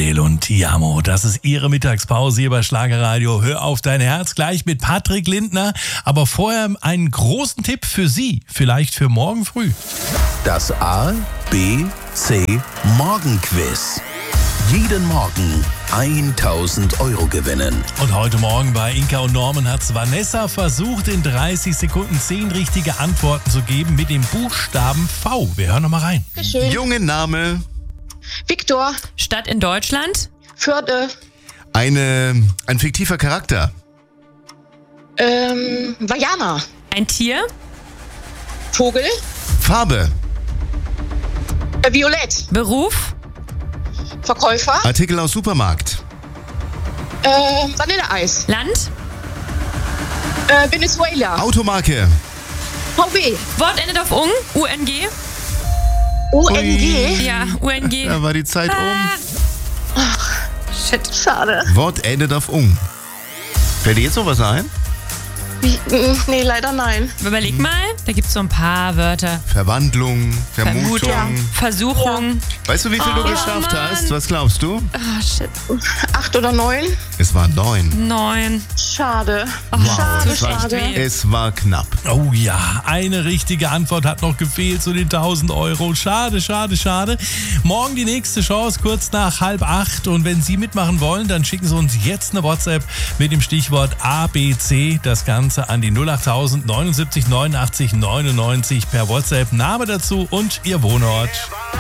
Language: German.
Wendel und Tiamo, das ist Ihre Mittagspause hier bei Schlagerradio. Hör auf dein Herz, gleich mit Patrick Lindner. Aber vorher einen großen Tipp für Sie, vielleicht für morgen früh. Das A, B, C Morgenquiz. Jeden Morgen 1.000 € gewinnen. Und heute Morgen bei Inka und Norman hat's Vanessa versucht, in 30 Sekunden 10 richtige Antworten zu geben mit dem Buchstaben V. Wir hören noch mal rein. Schön. Junge Name. Viktor. Stadt in Deutschland? Förde. Ein fiktiver Charakter. Vajana. Ein Tier? Vogel. Farbe. Violett. Beruf? Verkäufer. Artikel aus Supermarkt. Vanilleeis. Land? Venezuela. Automarke. VW. Wort endet auf ung? UNG? UNG. Ja, UNG. Da war die Zeit um. Shit. Schade. Wort endet auf ung. Fällt dir jetzt noch was ein? Nee, leider nein. Überleg mal, da gibt's so ein paar Wörter. Verwandlung, Vermutung. Versuchung. Weißt du, wie viel du geschafft Mann. hast? Was glaubst du? Ah, shit. 8 oder 9? Es waren 9. 9. Schade. Wow, Schade. es war knapp. Oh ja, eine richtige Antwort hat noch gefehlt zu den 1.000 €. Schade, schade, schade. Morgen die nächste Chance, kurz nach 7:30. Und wenn Sie mitmachen wollen, dann schicken Sie uns jetzt eine WhatsApp mit dem Stichwort ABC. Das Ganze an die 08000 79 89 99 per WhatsApp. Name dazu und Ihr Wohnort.